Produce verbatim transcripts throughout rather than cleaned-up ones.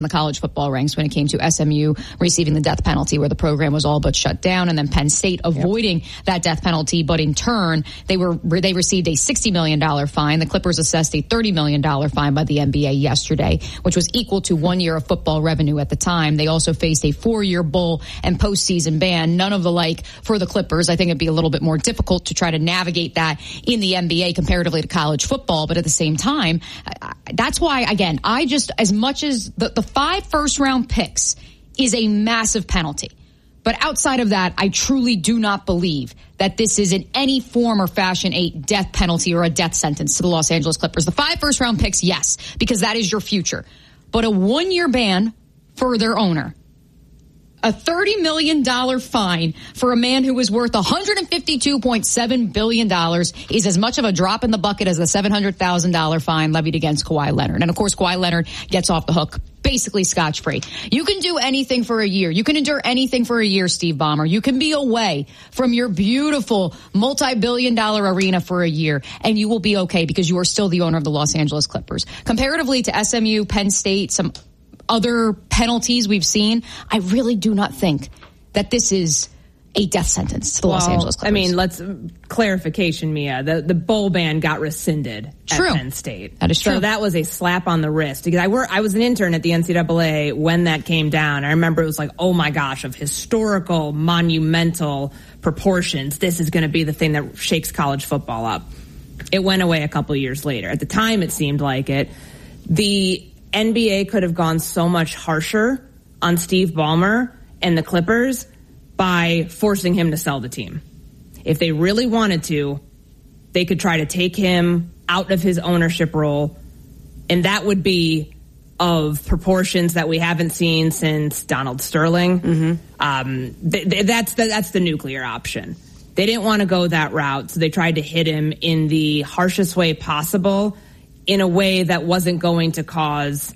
the college football ranks when it came to S M U receiving the death penalty, where the program was all but shut down, and then Penn State avoiding yep. that death penalty. But in turn, they were they received a sixty million dollars fine. The Clippers assessed a thirty million dollars fine by the N B A yesterday, which was equal to one year of football revenue at the time. They also faced a four-year bowl and postseason ban. None of the like for the Clippers. I think it'd be a little bit more difficult to try to navigate that in the N B A comparatively to college football. But at the same time, that's why, again, I just, as much as the, the five first-round picks is a massive penalty. But outside of that, I truly do not believe that this is in any form or fashion a death penalty or a death sentence to the Los Angeles Clippers. The five first-round picks, yes, because that is your future. But a one-year ban for their owner, a thirty million dollars fine for a man who was worth one hundred fifty-two point seven billion dollars is as much of a drop in the bucket as the seven hundred thousand dollars fine levied against Kawhi Leonard. And, of course, Kawhi Leonard gets off the hook basically scotch-free. You can do anything for a year. You can endure anything for a year, Steve Ballmer. You can be away from your beautiful multi-billion dollar arena for a year, and you will be okay because you are still the owner of the Los Angeles Clippers. Comparatively to S M U, Penn State, some other penalties we've seen, I really do not think that this is a death sentence to the well, Los Angeles Clippers. I mean, let's clarification, Mia. The the bowl ban got rescinded true. at Penn State. That is true. So that was a slap on the wrist because I were I was an intern at the N C double A when that came down. I remember it was like, oh my gosh, of historical, monumental proportions. This is going to be the thing that shakes college football up. It went away a couple years later. At the time, it seemed like it. The N B A could have gone so much harsher on Steve Ballmer and the Clippers by forcing him to sell the team. If they really wanted to, they could try to take him out of his ownership role, and that would be of proportions that we haven't seen since Donald Sterling. Mm-hmm. Um, th- th- that's the, that's the nuclear option. They didn't want to go that route, so they tried to hit him in the harshest way possible, in a way that wasn't going to cause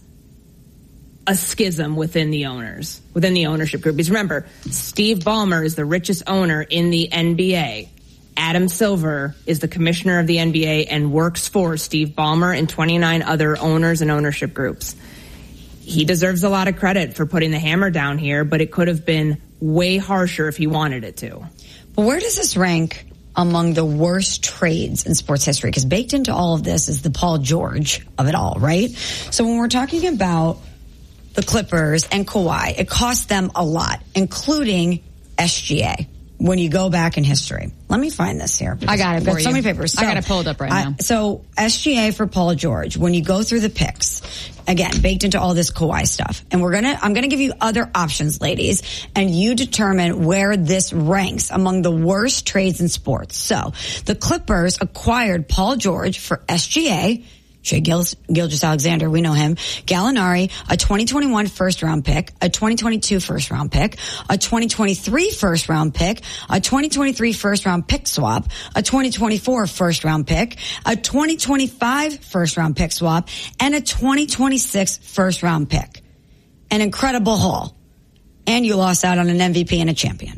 a schism within the owners, within the ownership group. Because remember, Steve Ballmer is the richest owner in the N B A. Adam Silver is the commissioner of the N B A and works for Steve Ballmer and twenty-nine other owners and ownership groups. He deserves a lot of credit for putting the hammer down here, but it could have been way harsher if he wanted it to. Well, where does this rank among the worst trades in sports history? Because baked into all of this is the Paul George of it all, right? So when we're talking about the Clippers and Kawhi, it cost them a lot, including S G A. When you go back in history, let me find this here. I got it for I've got you. So many papers. So, I got it pulled up right I, now. So S G A for Paul George. When you go through the picks, again, baked into all this Kawhi stuff, and we're gonna, I'm gonna give you other options, ladies, and you determine where this ranks among the worst trades in sports. So the Clippers acquired Paul George for S G A. Shai Gilgeous-Alexander, we know him. Gallinari, a twenty twenty-one first-round pick, a twenty twenty-two first-round pick, a twenty twenty-three first-round pick, a twenty twenty-three first-round pick swap, a twenty twenty-four first-round pick, a twenty twenty-five first-round pick swap, and a twenty twenty-six first-round pick. An incredible haul. And you lost out on an M V P and a champion.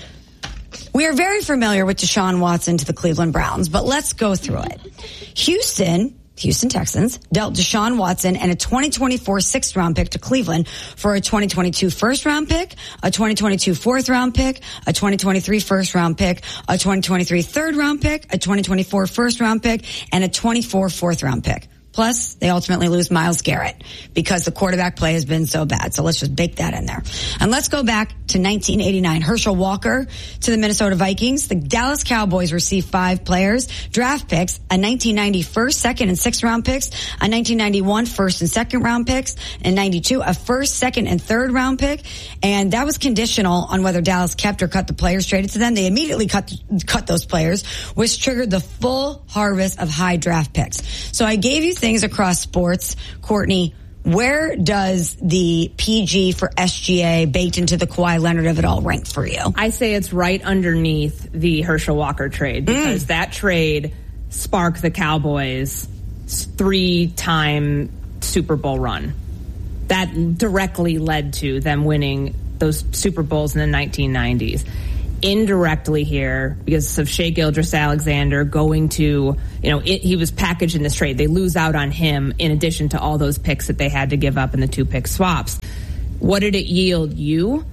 We are very familiar with Deshaun Watson to the Cleveland Browns, but let's go through it. Houston... Houston Texans dealt Deshaun Watson and a twenty twenty-four sixth-round pick to Cleveland for a twenty twenty-two first-round pick, a twenty twenty-two fourth-round pick, a twenty twenty-three first-round pick, a twenty twenty-three third-round pick, a twenty twenty-four first-round pick, and a twenty-four fourth-round pick. Plus, they ultimately lose Myles Garrett because the quarterback play has been so bad. So let's just bake that in there. And let's go back to nineteen eighty-nine. Herschel Walker to the Minnesota Vikings. The Dallas Cowboys received five players, draft picks, a nineteen ninety first, second, and sixth round picks, a nineteen ninety-one first and second round picks, and ninety-two a first, second, and third round pick. And that was conditional on whether Dallas kept or cut the players traded to them. They immediately cut cut those players, which triggered the full harvest of high draft picks. So I gave you things across sports. Courtney, where does the P G for S G A baked into the Kawhi Leonard of it all rank for you? I say it's right underneath the Herschel Walker trade because mm. that trade sparked the Cowboys' three-time Super Bowl run. That directly led to them winning those Super Bowls in the nineteen nineties. indirectly here, because of Shea Gilgeous-Alexander going to, you know, it, he was packaged in this trade. They lose out on him in addition to all those picks that they had to give up in the two-pick swaps. What did it yield you?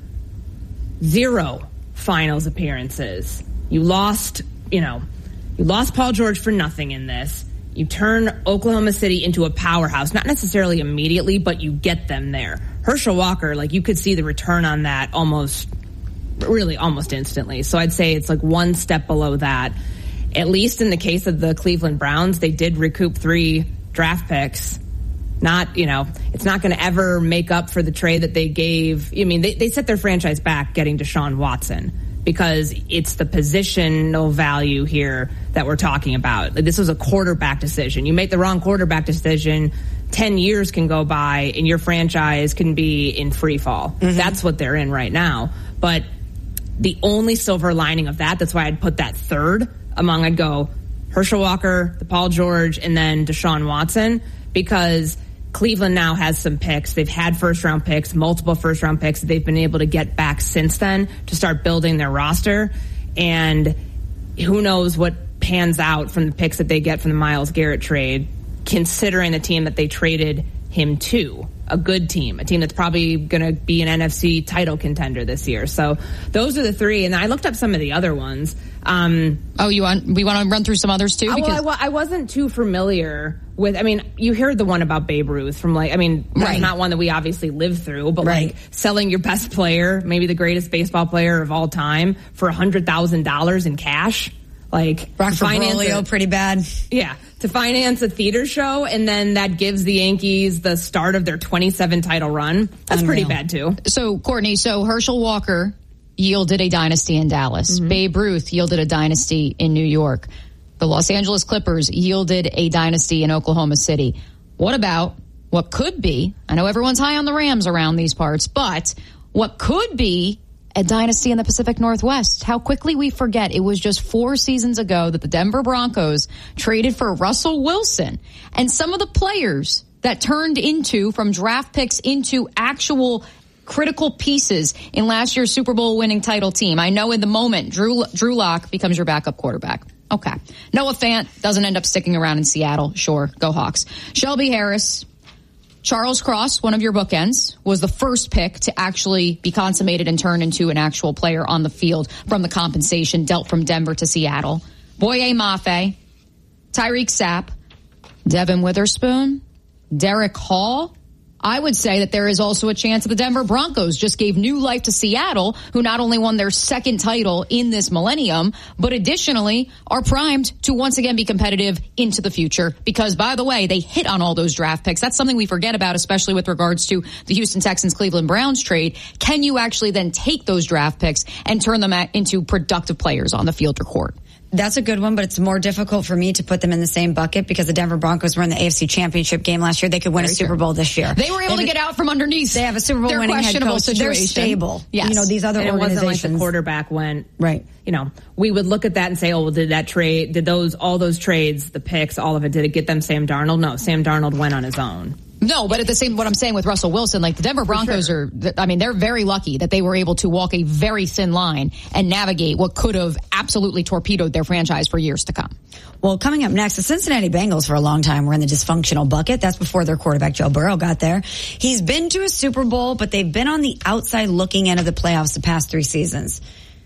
Zero finals appearances. You lost, you know, you lost Paul George for nothing in this. You turn Oklahoma City into a powerhouse, not necessarily immediately, but you get them there. Herschel Walker, like, you could see the return on that almost really almost instantly. So I'd say it's like one step below that. At least in the case of the Cleveland Browns, they did recoup three draft picks. Not, you know, it's not going to ever make up for the trade that they gave. I mean, they, they set their franchise back getting Deshaun Watson because it's the positional value here that we're talking about. This was a quarterback decision. You make the wrong quarterback decision, ten years can go by and your franchise can be in free fall. Mm-hmm. That's what they're in right now. But the only silver lining of that, that's why I'd put that third among, I'd go Herschel Walker, the Paul George, and then Deshaun Watson, because Cleveland now has some picks. They've had first-round picks, multiple first-round picks that they've been able to get back since then to start building their roster. And who knows what pans out from the picks that they get from the Myles Garrett trade, considering the team that they traded him to. A good team, a team that's probably going to be an N F C title contender this year. So those are the three. And I looked up some of the other ones. Um, oh, you want, we want to run through some others too? Because well, I, I wasn't too familiar with, I mean, you heard the one about Babe Ruth from like, I mean, that's right. Not one that we obviously lived through, but right. like selling your best player, maybe the greatest baseball player of all time, for one hundred thousand dollars in cash. Like, Rockford Berlio, pretty bad. Yeah. To finance a theater show, and then that gives the Yankees the start of their twenty-seven title run. That's Unreal. Pretty bad, too. So, Courtney, so Herschel Walker yielded a dynasty in Dallas. Mm-hmm. Babe Ruth yielded a dynasty in New York. The Los Angeles Clippers yielded a dynasty in Oklahoma City. What about what could be, I know everyone's high on the Rams around these parts, but what could be a dynasty in the Pacific Northwest? How quickly we forget. It was just four seasons ago that the Denver Broncos traded for Russell Wilson. And some of the players that turned into, from draft picks into actual critical pieces in last year's Super Bowl winning title team. I know in the moment, Drew, Drew Lock becomes your backup quarterback. Okay. Noah Fant doesn't end up sticking around in Seattle. Sure, go Hawks. Shelby Harris, Charles Cross, one of your bookends, was the first pick to actually be consummated and turned into an actual player on the field from the compensation dealt from Denver to Seattle. Boye Mafe, Tyreek Sapp, Devin Witherspoon, Derek Hall. I would say that there is also a chance that the Denver Broncos just gave new life to Seattle, who not only won their second title in this millennium, but additionally are primed to once again be competitive into the future. Because, by the way, they hit on all those draft picks. That's something we forget about, especially with regards to the Houston Texans Cleveland Browns trade. Can you actually then take those draft picks and turn them into productive players on the field or court? That's a good one, but it's more difficult for me to put them in the same bucket because the Denver Broncos were in the A F C Championship game last year. They could win Very a Super true. Bowl this year. They were able they to get out from underneath. They have a Super Bowl winning head coach. Situation. They're stable. Yes. You know, these other and it organizations. It wasn't like the quarterback went, right. You know, we would look at that and say, oh, well, did that trade, did those, all those trades, the picks, all of it, did it get them Sam Darnold? No, Sam Darnold went on his own. No, but at the same, what I'm saying with Russell Wilson, like the Denver Broncos sure. are, I mean, they're very lucky that they were able to walk a very thin line and navigate what could have absolutely torpedoed their franchise for years to come. Well, coming up next, the Cincinnati Bengals for a long time were in the dysfunctional bucket. That's before their quarterback Joe Burrow got there. He's been to a Super Bowl, but they've been on the outside looking in of the playoffs the past three seasons.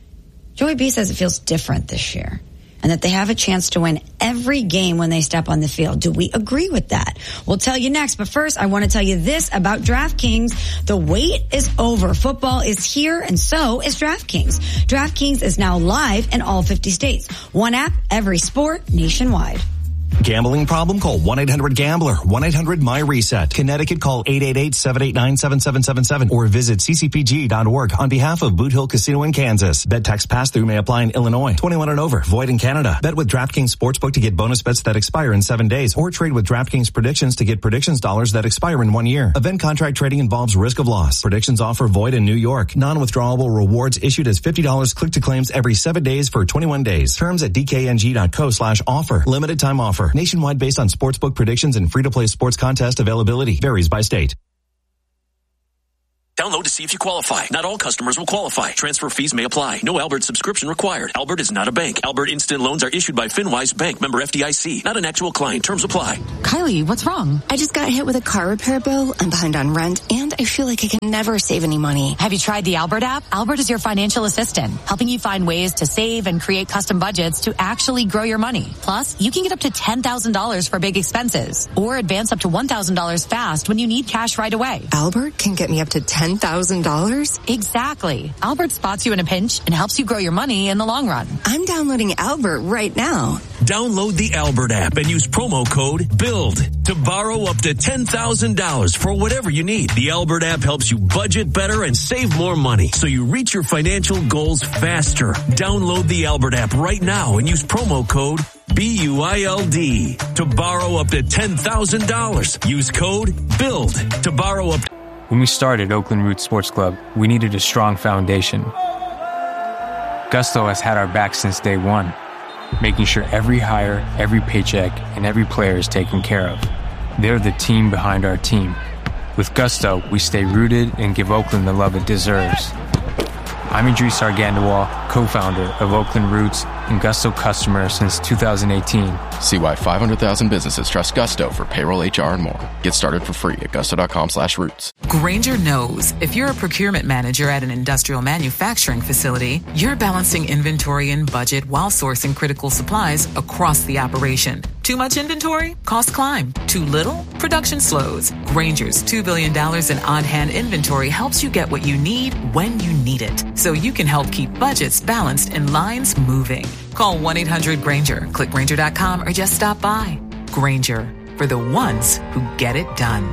Joey B says it feels different this year, and that they have a chance to win every game when they step on the field. Do we agree with that? We'll tell you next, but first I want to tell you this about DraftKings. The wait is over. Football is here, and so is DraftKings. DraftKings is now live in all fifty states. One app, every sport, nationwide. Gambling problem? Call one eight hundred gambler. one eight hundred my reset. Connecticut, call eight eight eight, seven eight nine, seven seven seven seven or visit c c p g dot org on behalf of Boot Hill Casino in Kansas. Bet tax pass-through may apply in Illinois. twenty-one and over. Void in Canada. Bet with DraftKings Sportsbook to get bonus bets that expire in seven days or trade with DraftKings Predictions to get predictions dollars that expire in one year. Event contract trading involves risk of loss. Predictions offer void in New York. Non-withdrawable rewards issued as fifty dollars click to claims every seven days for twenty-one days. Terms at d k n g dot co slash offer. Limited time offer. Nationwide based on sportsbook predictions and free-to-play sports contest availability. Varies by state. Download to see if you qualify. Not all customers will qualify. Transfer fees may apply. No Albert subscription required. Albert is not a bank. Albert Instant Loans are issued by FinWise Bank, member F D I C. Not an actual client. Terms apply. Kylie, what's wrong? I just got hit with a car repair bill. I'm behind on rent, and I feel like I can never save any money. Have you tried the Albert app? Albert is your financial assistant, helping you find ways to save and create custom budgets to actually grow your money. Plus, you can get up to ten thousand dollars for big expenses, or advance up to one thousand dollars fast when you need cash right away. Albert can get me up to ten thousand dollars? Exactly. Albert spots you in a pinch and helps you grow your money in the long run. I'm downloading Albert right now. Download the Albert app and use promo code BUILD to borrow up to ten thousand dollars for whatever you need. The Albert app helps you budget better and save more money so you reach your financial goals faster. Download the Albert app right now and use promo code B U I L D to borrow up to ten thousand dollars. Use code BUILD to borrow up to When we started Oakland Roots Sports Club, we needed a strong foundation. Gusto has had our back since day one, making sure every hire, every paycheck, and every player is taken care of. They're the team behind our team. With Gusto, we stay rooted and give Oakland the love it deserves. I'm Idris Argandawal, co-founder of Oakland Roots and Gusto customer since two thousand eighteen. See why five hundred thousand businesses trust Gusto for payroll, H R, and more. Get started for free at gusto.com slash roots. Grainger knows if you're a procurement manager at an industrial manufacturing facility, you're balancing inventory and budget while sourcing critical supplies across the operation. Too much inventory? Costs climb. Too little? Production slows. Grainger's two billion dollars in on-hand inventory helps you get what you need when you need it, so you can help keep budgets balanced and lines moving. Call one eight hundred Grainger, click Grainger dot com, or just stop by. Grainger, for the ones who get it done.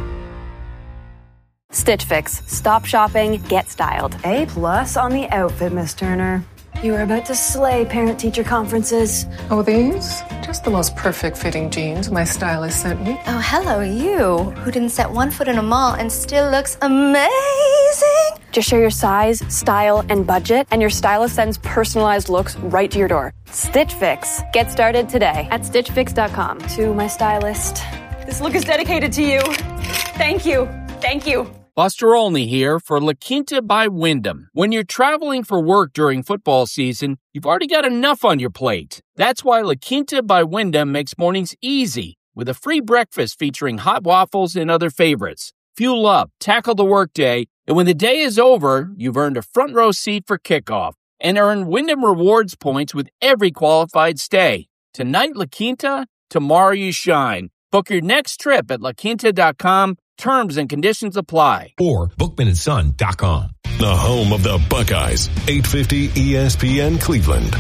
Stitch Fix. Stop shopping, get styled. A plus on the outfit, Miss Turner. You are about to slay parent-teacher conferences. Oh, these? Just the most perfect fitting jeans my stylist sent me. Oh, hello, you, who didn't set one foot in a mall and still looks amazing. Just share your size, style, and budget, and your stylist sends personalized looks right to your door. Stitch Fix. Get started today at stitch fix dot com. To my stylist, this look is dedicated to you. Thank you. Thank you. Buster Olney here for La Quinta by Wyndham. When you're traveling for work during football season, you've already got enough on your plate. That's why La Quinta by Wyndham makes mornings easy with a free breakfast featuring hot waffles and other favorites. Fuel up, tackle the workday, and when the day is over, you've earned a front row seat for kickoff and earn Wyndham Rewards points with every qualified stay. Tonight, La Quinta, tomorrow you shine. Book your next trip at la quinta dot com. Terms and conditions apply. Or bookman and son dot com. The home of the Buckeyes, eight fifty E S P N Cleveland.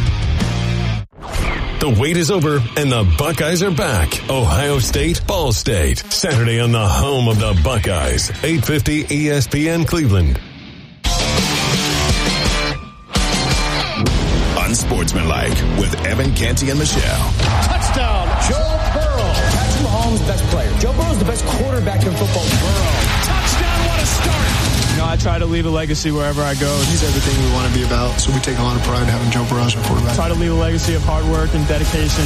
The wait is over and the Buckeyes are back. Ohio State, Ball State. Saturday on the home of the Buckeyes, eight fifty E S P N Cleveland. Unsportsmanlike with Evan Canty and Michelle. Touchdown, Joe Burrow. Patrick Mahomes, the best player. Joe Burrow's the best quarterback in football. Burrow. Touchdown, what a start. You know, I try to leave a legacy wherever I go. He's everything we want to be about, so we take a lot of pride in having Joe Burrow as our quarterback. Try to leave a legacy of hard work and dedication.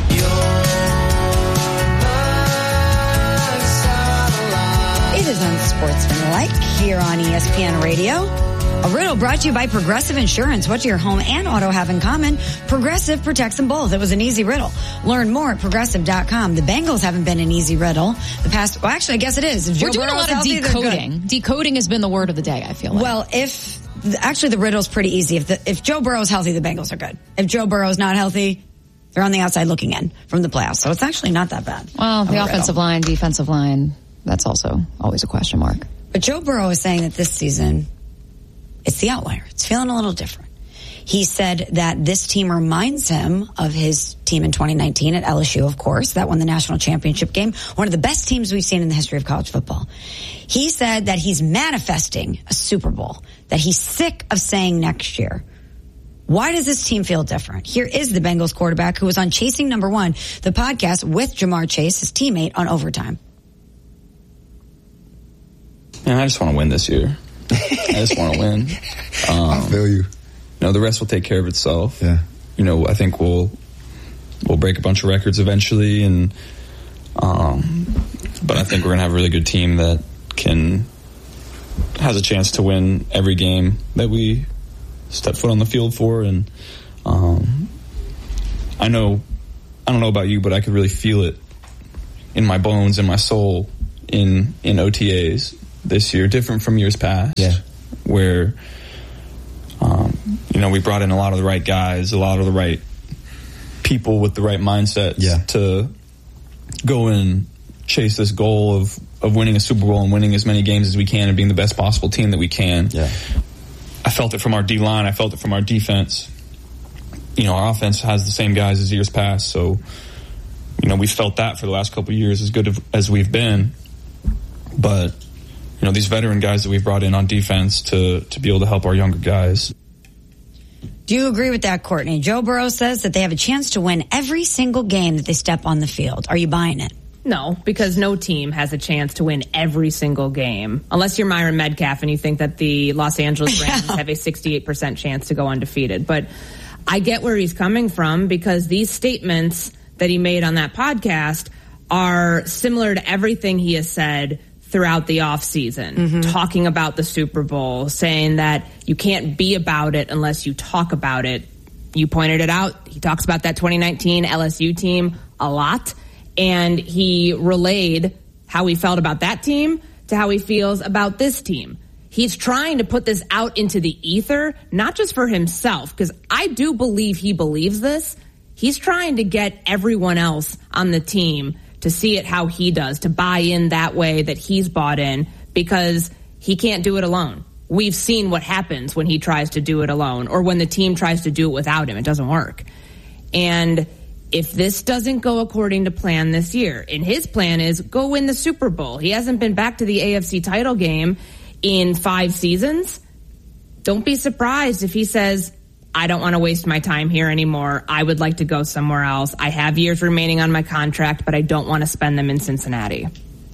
It is Unsportsmanlike here on E S P N Radio. A riddle brought to you by Progressive Insurance. What do your home and auto have in common? Progressive protects them both. It was an easy riddle. Learn more at progressive dot com. The Bengals haven't been an easy riddle. The past, well, actually, I guess it is. If We're Joe doing Burrow's a lot of healthy, decoding. Decoding has been the word of the day, I feel like. Well, if, actually the riddle's pretty easy. If the, if Joe Burrow's healthy, the Bengals are good. If Joe Burrow's not healthy, they're on the outside looking in from the playoffs. So it's actually not that bad. Well, the offensive riddle. line, defensive line, that's also always a question mark. But Joe Burrow is saying that this season, it's the outlier. It's feeling a little different. He said that this team reminds him of his team in twenty nineteen at L S U, of course, that won the national championship game. One of the best teams we've seen in the history of college football. He said that he's manifesting a Super Bowl, that he's sick of saying next year. Why does this team feel different? Here is the Bengals quarterback who was on Chasing Number One, the podcast with Jamar Chase, his teammate, on Overtime. Man, I just want to win this year. I just want to win. Um, I feel you. You know, the rest will take care of itself. Yeah. You know, I think we'll we'll break a bunch of records eventually, and um, but I think we're gonna have a really good team that can has a chance to win every game that we step foot on the field for. And um, I know, I don't know about you, but I could really feel it in my bones and my soul in in O T As this year, different from years past, yeah. where um, you know we brought in a lot of the right guys, a lot of the right people with the right mindsets yeah. to go and chase this goal of of winning a Super Bowl and winning as many games as we can and being the best possible team that we can. Yeah. I felt it from our D-line. I felt it from our defense. You know, our offense has the same guys as years past, so you know we felt that for the last couple of years, as good as we've been. But you know, these veteran guys that we've brought in on defense to to be able to help our younger guys. Do you agree with that, Courtney? Joe Burrow says that they have a chance to win every single game that they step on the field. Are you buying it? No, because no team has a chance to win every single game. Unless you're Myron Metcalf and you think that the Los Angeles Rams yeah. have a sixty-eight percent chance to go undefeated. But I get where he's coming from, because these statements that he made on that podcast are similar to everything he has said throughout the offseason, mm-hmm. talking about the Super Bowl, saying that you can't be about it unless you talk about it. You pointed it out. He talks about that twenty nineteen L S U team a lot, and he relayed how he felt about that team to how he feels about this team. He's trying to put this out into the ether, not just for himself, because I do believe he believes this. He's trying to get everyone else on the team to see it how he does, to buy in that way that he's bought in, because he can't do it alone. We've seen what happens when he tries to do it alone, or when the team tries to do it without him. It doesn't work. And if this doesn't go according to plan this year, and his plan is go win the Super Bowl. He hasn't been back to the A F C title game in five seasons. Don't be surprised if he says, I don't want to waste my time here anymore. I would like to go somewhere else. I have years remaining on my contract, but I don't want to spend them in Cincinnati.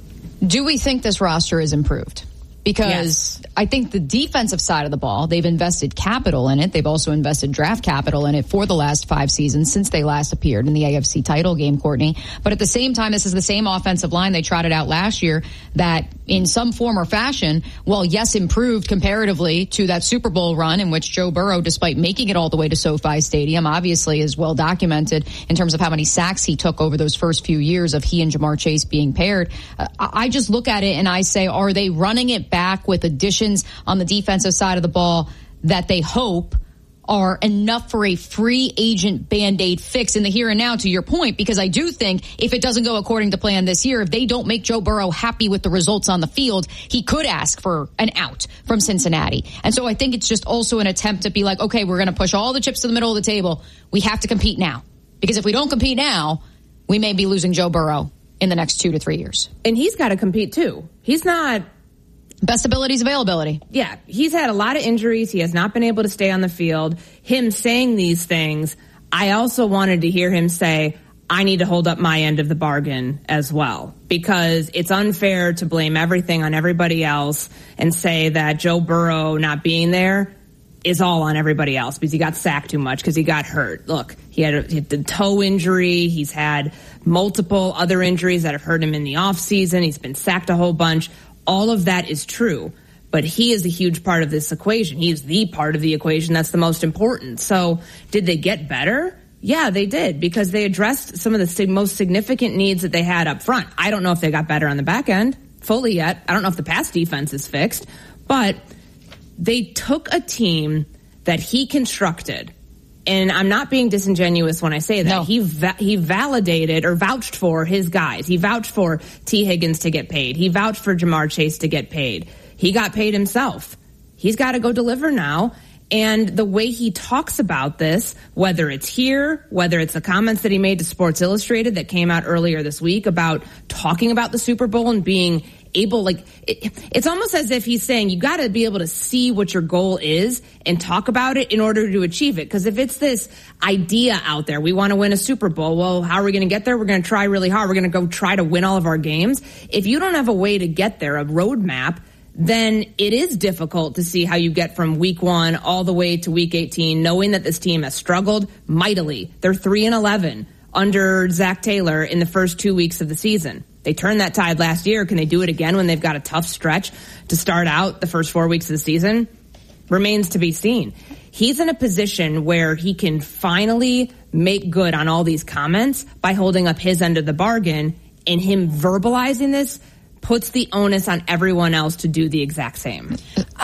Do we think this roster is improved? Because yes. I think the defensive side of the ball, they've invested capital in it. They've also invested draft capital in it for the last five seasons since they last appeared in the A F C title game, Courtney. But at the same time, this is the same offensive line they trotted out last year that in some form or fashion, well, yes, improved comparatively to that Super Bowl run in which Joe Burrow, despite making it all the way to SoFi Stadium, obviously is well documented in terms of how many sacks he took over those first few years of he and Jamar Chase being paired. Uh, I just look at it and I say, are they running it back with additions on the defensive side of the ball that they hope are enough for a free agent Band-Aid fix in the here and now, to your point? Because I do think if it doesn't go according to plan this year, if they don't make Joe Burrow happy with the results on the field, he could ask for an out from Cincinnati. And so I think it's just also an attempt to be like, okay, we're going to push all the chips to the middle of the table. We have to compete now. Because if we don't compete now, we may be losing Joe Burrow in the next two to three years. And he's got to compete too. He's not... Best ability is availability. Yeah, he's had a lot of injuries. He has not been able to stay on the field. Him saying these things, I also wanted to hear him say, I need to hold up my end of the bargain as well, because it's unfair to blame everything on everybody else and say that Joe Burrow not being there is all on everybody else because he got sacked too much, because he got hurt. Look, he had a, he had the toe injury. He's had multiple other injuries that have hurt him in the offseason. He's been sacked a whole bunch. All of that is true, but he is a huge part of this equation. He is the part of the equation that's the most important. So did they get better? Yeah, they did, because they addressed some of the most significant needs that they had up front. I don't know if they got better on the back end fully yet. I don't know if the pass defense is fixed, but they took a team that he constructed. And I'm not being disingenuous when I say that. No. He va- he validated or vouched for his guys. He vouched for T. Higgins to get paid. He vouched for Jamar Chase to get paid. He got paid himself. He's got to go deliver now. And the way he talks about this, whether it's here, whether it's the comments that he made to Sports Illustrated that came out earlier this week about talking about the Super Bowl and being able, like, it, it's almost as if he's saying you got to be able to see what your goal is and talk about it in order to achieve it. Because if it's this idea out there, we want to win a Super Bowl, well, how are we going to get there? We're going to try really hard. We're going to go try to win all of our games. If you don't have a way to get there, a roadmap, then it is difficult to see how you get from week one all the way to week eighteen, knowing that this team has struggled mightily. They're three and eleven under Zach Taylor in the first two weeks of the season. They turned that tide last year. Can they do it again when they've got a tough stretch to start out the first four weeks of the season? Remains to be seen. He's in a position where he can finally make good on all these comments by holding up his end of the bargain, and him verbalizing this puts the onus on everyone else to do the exact same.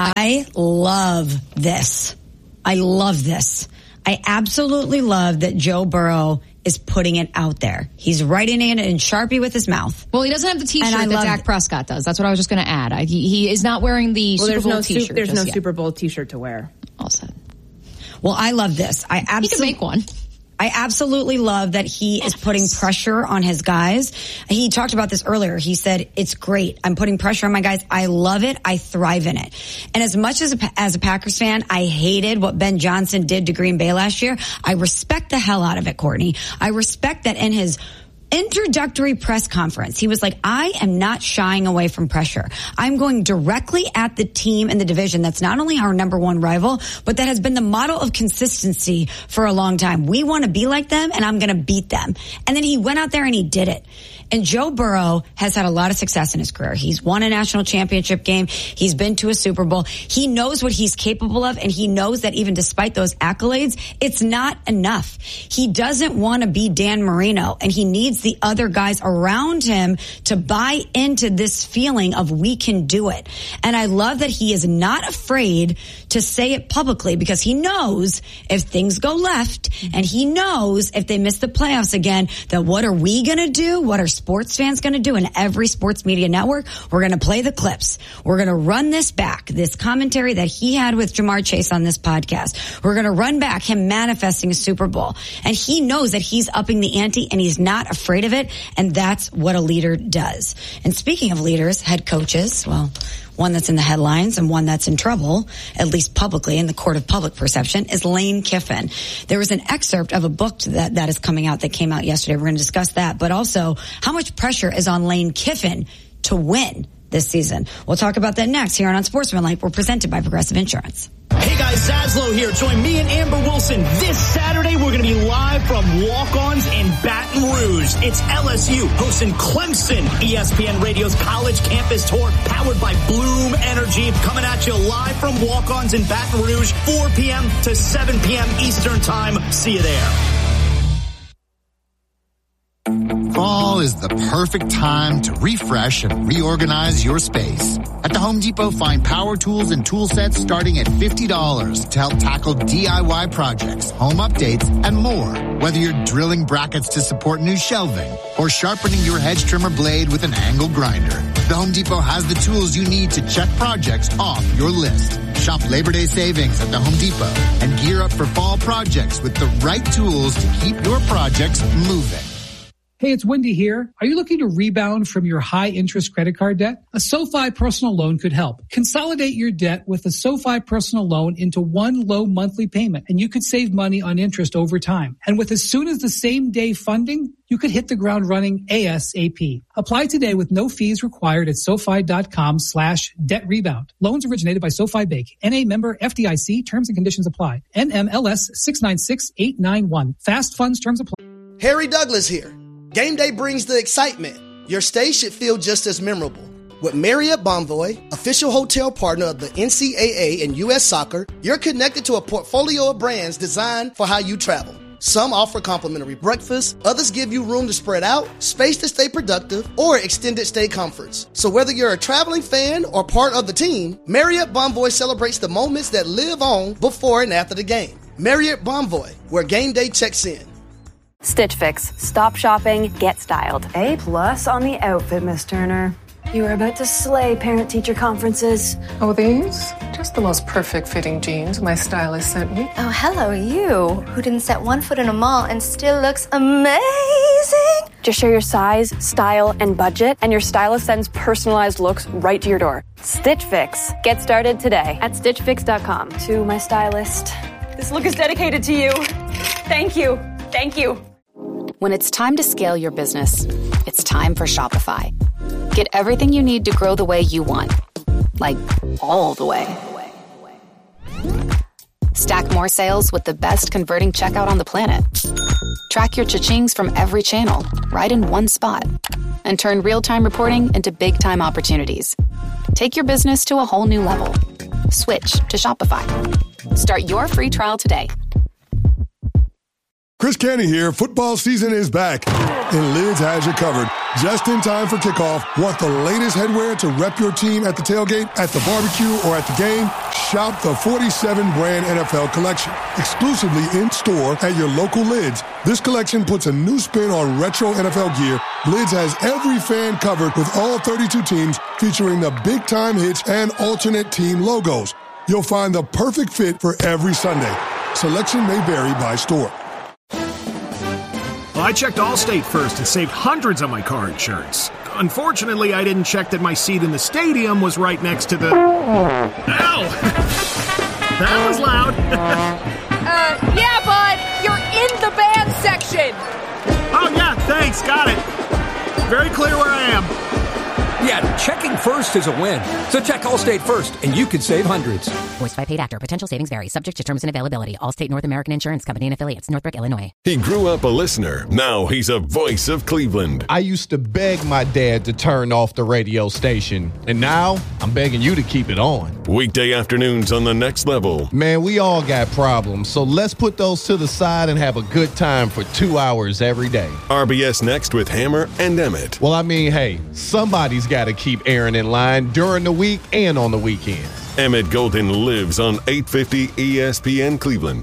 I love this. I love this. I absolutely love that Joe Burrow is putting it out there. He's writing it in Sharpie with his mouth. Well, he doesn't have the T-shirt that Dak Prescott does. That's what I was just going to add. I, he, he is not wearing the well, Super Bowl no T-shirt. Su- there's no yet. Super Bowl T-shirt to wear. All said. Well, I love this. I absolutely He can make one. I absolutely love that he yes. is putting pressure on his guys. He talked about this earlier. He said, it's great. I'm putting pressure on my guys. I love it. I thrive in it. And as much as a, as a Packers fan, I hated what Ben Johnson did to Green Bay last year. I respect the hell out of it, Courtney. I respect that in his introductory press conference, he was like, I am not shying away from pressure. I'm going directly at the team in the division that's not only our number one rival, but that has been the model of consistency for a long time. We want to be like them, and I'm going to beat them. And then he went out there and he did it. And Joe Burrow has had a lot of success in his career. He's won a national championship game. He's been to a Super Bowl. He knows what he's capable of, and he knows that even despite those accolades, it's not enough. He doesn't want to be Dan Marino, and he needs the other guys around him to buy into this feeling of we can do it. And I love that he is not afraid to say it publicly, because he knows if things go left, and he knows if they miss the playoffs again, that what are we going to do? What are sports fans going to do? In every sports media network, we're going to play the clips. We're going to run this back, this commentary that he had with Jamar Chase on this podcast. We're going to run back him manifesting a Super Bowl. And he knows that he's upping the ante, and he's not afraid of it. And that's what a leader does. And speaking of leaders, head coaches, well, one that's in the headlines and one that's in trouble, at least publicly in the court of public perception, is Lane Kiffin. There was an excerpt of a book that, that is coming out that came out yesterday. We're going to discuss that, but also how much pressure is on Lane Kiffin to win this season. We'll talk about that next here on Unsportsmanlike. We're presented by Progressive Insurance. Hey guys, Zaslow here. Join me and Amber Wilson this Saturday. We're going to be live from Walk-Ons in Baton Rouge. It's L S U hosting Clemson. E S P N Radio's College Campus Tour, powered by Bloom Energy, coming at you live from Walk-Ons in Baton Rouge, four p.m. to seven p.m. Eastern Time. See you there. Fall is the perfect time to refresh and reorganize your space. At the Home Depot, find power tools and tool sets starting at fifty dollars to help tackle D I Y projects, home updates, and more. Whether you're drilling brackets to support new shelving or sharpening your hedge trimmer blade with an angle grinder, the Home Depot has the tools you need to check projects off your list. Shop Labor Day savings at the Home Depot and gear up for fall projects with the right tools to keep your projects moving. Hey, it's Wendy here. Are you looking to rebound from your high-interest credit card debt? A SoFi personal loan could help. Consolidate your debt with a SoFi personal loan into one low monthly payment, and you could save money on interest over time. And with as soon as the same day funding, you could hit the ground running ASAP. Apply today with no fees required at SoFi.com slash debt rebound. Loans originated by SoFi Bank. N A member F D I C. Terms and conditions apply. N M L S six nine six eight nine one. Fast funds terms apply. Harry Douglas here. Game day brings the excitement. Your stay should feel just as memorable. With Marriott Bonvoy, official hotel partner of the N C double A and U S Soccer, you're connected to a portfolio of brands designed for how you travel. Some offer complimentary breakfast, others give you room to spread out, space to stay productive, or extended stay comforts. So whether you're a traveling fan or part of the team, Marriott Bonvoy celebrates the moments that live on before and after the game. Marriott Bonvoy, where game day checks in. Stitch Fix. Stop shopping, get styled. A plus on the outfit, Miss Turner. You are about to slay parent-teacher conferences. Oh, these? Just the most perfect fitting jeans my stylist sent me. Oh, hello, you, who didn't set one foot in a mall and still looks amazing. Just share your size, style, and budget, and your stylist sends personalized looks right to your door. Stitch Fix. Get started today at stitch fix dot com. To my stylist, this look is dedicated to you. Thank you. Thank you. When it's time to scale your business, it's time for Shopify. Get everything you need to grow the way you want. Like, all the way. Stack more sales with the best converting checkout on the planet. Track your cha-chings from every channel, right in one spot. and turn real-time reporting into big-time opportunities. Take your business to a whole new level. Switch to Shopify. Start your free trial today. Chris Canty here. Football season is back, and Lids has you covered. Just in time for kickoff. Want the latest headwear to rep your team at the tailgate, at the barbecue, or at the game? Shop the forty-seven brand N F L collection. Exclusively in-store at your local Lids. This collection puts a new spin on retro N F L gear. Lids has every fan covered with all thirty-two teams, featuring the big-time hits and alternate team logos. You'll find the perfect fit for every Sunday. Selection may vary by store. Well, I checked Allstate first and saved hundreds on my car insurance. Unfortunately, I didn't check that my seat in the stadium was right next to the... Ow! That was loud. uh, yeah, bud, you're in the band section. Oh, yeah, thanks, got it. Very clear where I am. Yeah, checking first is a win. So check Allstate first, and you could save hundreds. Voiced by paid actor. Potential savings vary. Subject to terms and availability. Allstate North American Insurance Company and affiliates. Northbrook, Illinois. He grew up a listener. Now he's a voice of Cleveland. I used to beg my dad to turn off the radio station, and now I'm begging you to keep it on. Weekday afternoons on The Next Level. Man, we all got problems, so let's put those to the side and have a good time for two hours every day. R B S Next with Hammer and Emmett. Well, I mean, hey, somebody's got to keep Aaron in line during the week and on the weekends. Emmett Golden lives on eight fifty E S P N Cleveland.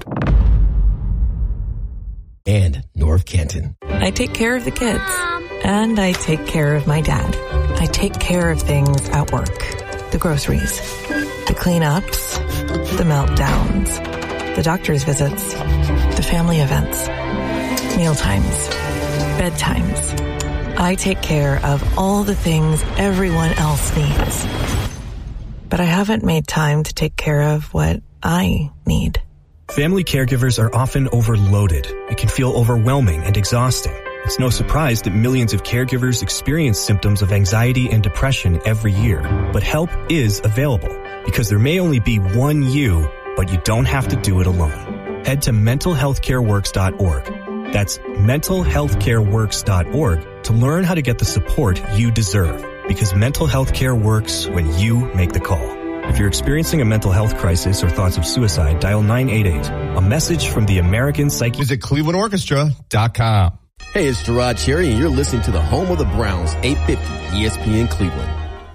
And North Canton. I take care of the kids. And I take care of my dad. I take care of things at work. The groceries. The cleanups. The meltdowns. The doctor's visits. The family events. Mealtimes. Bedtimes. I take care of all the things everyone else needs. But I haven't made time to take care of what I need. Family caregivers are often overloaded. It can feel overwhelming and exhausting. It's no surprise that millions of caregivers experience symptoms of anxiety and depression every year. But help is available, because there may only be one you, but you don't have to do it alone. Head to mental health care works dot org. That's mental health care works dot org to learn how to get the support you deserve, because mental health care works when you make the call. If you're experiencing a mental health crisis or thoughts of suicide, dial nine eight eight. A message from the American Psychiatric. Visit cleveland orchestra dot com. Hey, it's Gerard Cherry, and you're listening to the home of the Browns, eight fifty E S P N Cleveland.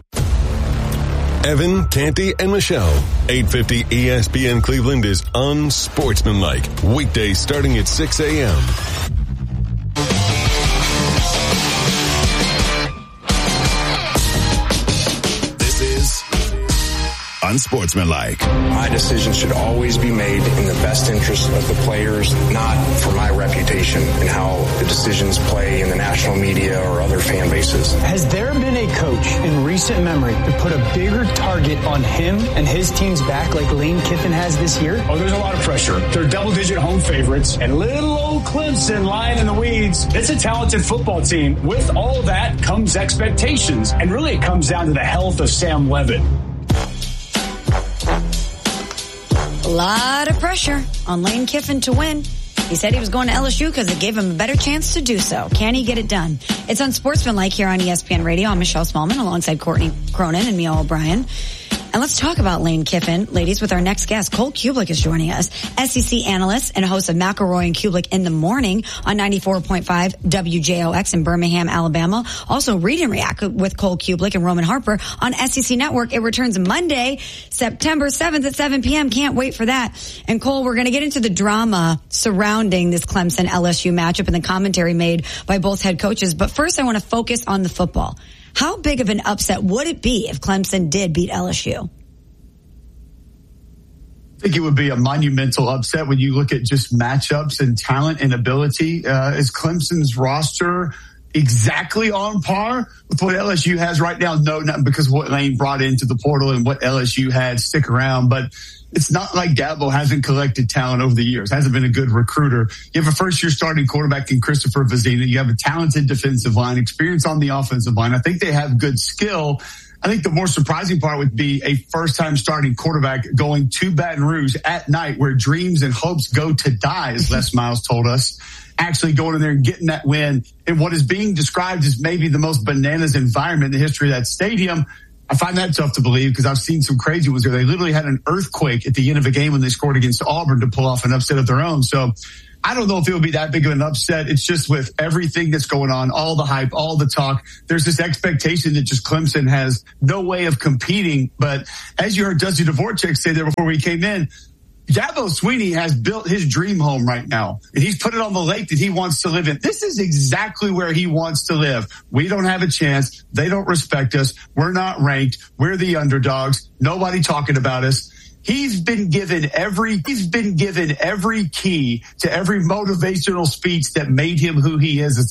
Evan, Canty, and Michelle. eight fifty E S P N Cleveland is unsportsmanlike. Weekdays starting at six a.m. This is unsportsmanlike. My decision should always be made in the best interest of the players, not for my reputation and how the decisions play in the national media or other fan bases. Has there been a coach in recent memory to put a bigger target on him and his team's back like Lane Kiffin has this year? Oh, there's a lot of pressure. They're double-digit home favorites, and little old Clemson lying in the weeds. It's a talented football team. With all that comes expectations, and really it comes down to the health of Sam Levitt. A lot of pressure on Lane Kiffin to win. He said he was going to L S U because it gave him a better chance to do so. Can he get it done? It's Unsportsmanlike here on E S P N Radio. I'm Michelle Smallman alongside Courtney Cronin and Mia O'Brien. And let's talk about Lane Kiffin, ladies, with our next guest. Cole Cubelic is joining us, S E C analyst and host of McElroy and Cubelic in the Morning on ninety-four point five W J O X in Birmingham, Alabama. Also, Read and React with Cole Cubelic and Roman Harper on S E C Network. It returns Monday, September seventh at seven p.m. Can't wait for that. And Cole, we're going to get into the drama surrounding this Clemson L S U matchup and the commentary made by both head coaches. But first, I want to focus on the football. How big of an upset would it be if Clemson did beat L S U? I think it would be a monumental upset when you look at just matchups and talent and ability. Uh, is Clemson's roster exactly on par with what L S U has right now? No, not because of what Lane brought into the portal and what L S U had stick around, but it's not like Dabo hasn't collected talent over the years, hasn't been a good recruiter. You have a first-year starting quarterback in Christopher Vizina. You have a talented defensive line, experience on the offensive line. I think they have good skill. I think the more surprising part would be a first-time starting quarterback going to Baton Rouge at night where dreams and hopes go to die, as Les Miles told us. actually going in there and getting that win in what is being described as maybe the most bananas environment in the history of that stadium. I find that tough to believe because I've seen some crazy ones there. They literally had an earthquake at the end of a game when they scored against Auburn to pull off an upset of their own. So I don't know if it would be that big of an upset. It's just with everything that's going on, all the hype, all the talk, there's this expectation that just Clemson has no way of competing. But as you heard Dusty Dvorak say there before we came in, Dabo Swinney has built his dream home right now, and he's put it on the lake that he wants to live in. This is exactly where he wants to live. We don't have a chance. They don't respect us. We're not ranked. We're the underdogs. Nobody talking about us. He's been given every, he's been given every key to every motivational speech that made him who he is as